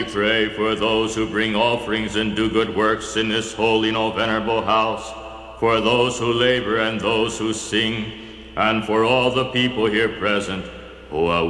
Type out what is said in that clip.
Pray for those who bring offerings and do good works in this holy, venerable house, for those who labor and those who sing, and for all the people here present who are